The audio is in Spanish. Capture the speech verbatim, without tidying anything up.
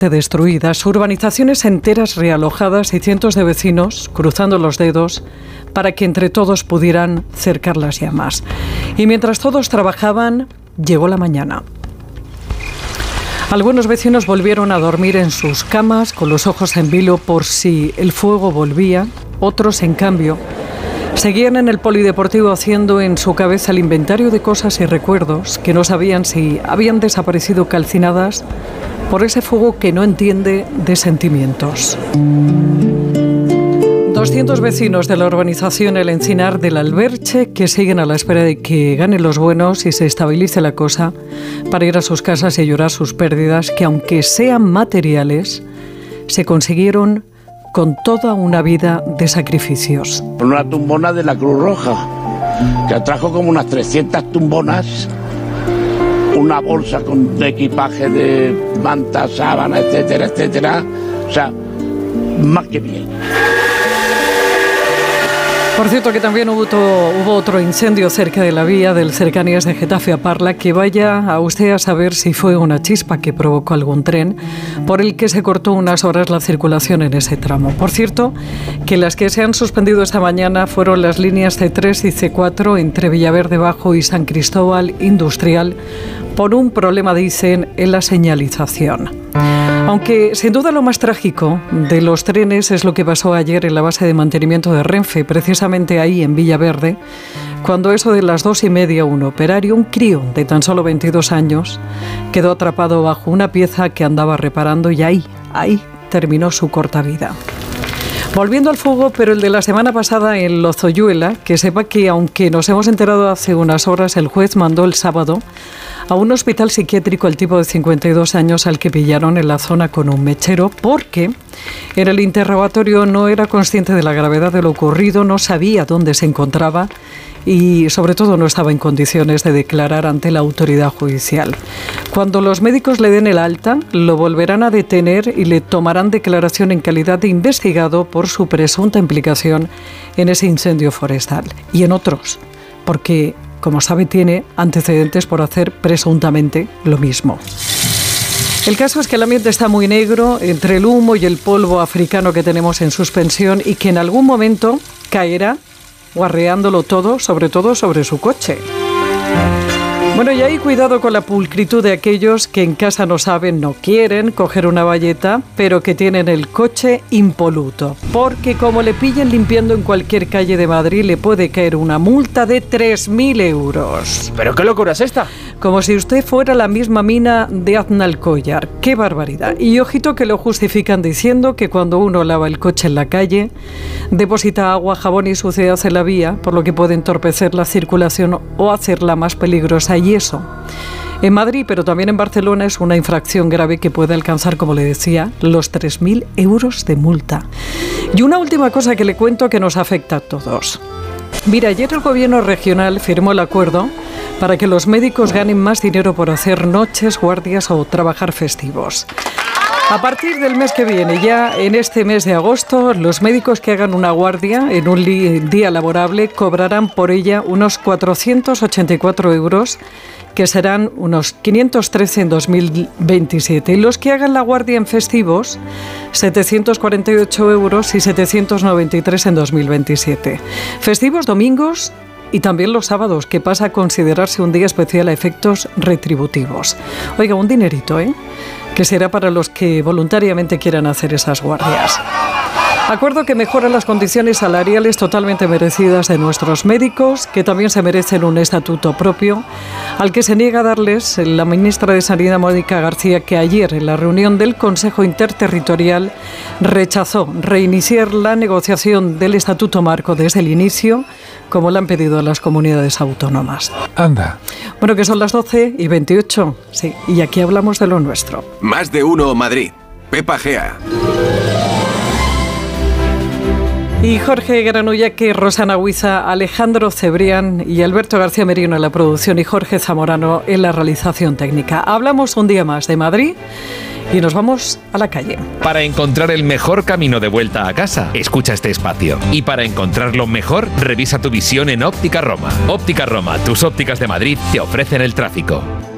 destruidas, urbanizaciones enteras realojadas y cientos de vecinos cruzando los dedos para que entre todos pudieran cercar las llamas. Y mientras todos trabajaban, llegó la mañana. Algunos vecinos volvieron a dormir en sus camas con los ojos en vilo por si el fuego volvía. Otros, en cambio, seguían en el polideportivo haciendo en su cabeza el inventario de cosas y recuerdos que no sabían si habían desaparecido calcinadas por ese fuego que no entiende de sentimientos. doscientos vecinos de la urbanización El Encinar del Alberche que siguen a la espera de que ganen los buenos y se estabilice la cosa para ir a sus casas y llorar sus pérdidas que, aunque sean materiales, se consiguieron con toda una vida de sacrificios. Una tumbona de la Cruz Roja, que trajo como unas trescientas tumbonas, una bolsa con equipaje de mantas, sábanas, etcétera, etcétera. O sea, más que bien. Por cierto que también hubo, to, hubo otro incendio cerca de la vía del Cercanías de Getafe a Parla, que vaya a usted a saber si fue una chispa que provocó algún tren por el que se cortó unas horas la circulación en ese tramo. Por cierto, que las que se han suspendido esta mañana fueron las líneas ce tres y ce cuatro entre Villaverde Bajo y San Cristóbal Industrial por un problema, dicen, en la señalización. Aunque sin duda lo más trágico de los trenes es lo que pasó ayer en la base de mantenimiento de Renfe, precisamente ahí en Villaverde, cuando eso de las dos y media un operario, un crío de tan solo veintidós años, quedó atrapado bajo una pieza que andaba reparando y ahí, ahí terminó su corta vida. Volviendo al fuego, pero el de la semana pasada en Lozoyuela, que sepa que aunque nos hemos enterado hace unas horas, el juez mandó el sábado a un hospital psiquiátrico al tipo de cincuenta y dos años al que pillaron en la zona con un mechero porque en el interrogatorio no era consciente de la gravedad de lo ocurrido, no sabía dónde se encontraba y sobre todo no estaba en condiciones de declarar ante la autoridad judicial. Cuando los médicos le den el alta, lo volverán a detener y le tomarán declaración en calidad de investigado por su presunta implicación en ese incendio forestal y en otros, porque, como sabe, tiene antecedentes por hacer presuntamente lo mismo. El caso es que el ambiente está muy negro entre el humo y el polvo africano que tenemos en suspensión y que en algún momento caerá guarreándolo todo, sobre todo sobre su coche. Bueno, y ahí cuidado con la pulcritud de aquellos que en casa no saben, no quieren coger una bayeta, pero que tienen el coche impoluto. Porque como le pillen limpiando en cualquier calle de Madrid, le puede caer una multa de tres mil euros. ¿Pero qué locura es esta? Como si usted fuera la misma mina de Aznalcóllar. ¡Qué barbaridad! Y ojito que lo justifican diciendo que cuando uno lava el coche en la calle, deposita agua, jabón y suciedad en la vía, por lo que puede entorpecer la circulación o hacerla más peligrosa. Y eso, en Madrid, pero también en Barcelona, es una infracción grave que puede alcanzar, como le decía, los tres mil euros de multa. Y una última cosa que le cuento que nos afecta a todos. Mira, ayer el gobierno regional firmó el acuerdo para que los médicos ganen más dinero por hacer noches, guardias o trabajar festivos. A partir del mes que viene, ya en este mes de agosto, los médicos que hagan una guardia en un día laborable cobrarán por ella unos cuatrocientos ochenta y cuatro euros, que serán unos quinientos trece en dos mil veintisiete. Y los que hagan la guardia en festivos, setecientos cuarenta y ocho euros y setecientos noventa y tres en dos mil veintisiete. Festivos, domingos y también los sábados, que pasa a considerarse un día especial a efectos retributivos. Oiga, un dinerito, ¿eh?, que será para los que voluntariamente quieran hacer esas guardias. Acuerdo que mejora las condiciones salariales totalmente merecidas de nuestros médicos, que también se merecen un estatuto propio, al que se niega a darles la ministra de Sanidad, Mónica García, que ayer en la reunión del Consejo Interterritorial rechazó reiniciar la negociación del estatuto marco desde el inicio, como le han pedido las comunidades autónomas. Anda. Bueno, que son las doce y veintiocho, sí, y aquí hablamos de lo nuestro. Más de uno Madrid. Pepa Gea. Y Jorge Granullaque, Rosana Huiza, Alejandro Cebrián y Alberto García Merino en la producción y Jorge Zamorano en la realización técnica. Hablamos un día más de Madrid y nos vamos a la calle. Para encontrar el mejor camino de vuelta a casa, escucha este espacio. Y para encontrarlo mejor, revisa tu visión en Óptica Roma. Óptica Roma, tus ópticas de Madrid, te ofrecen el tráfico.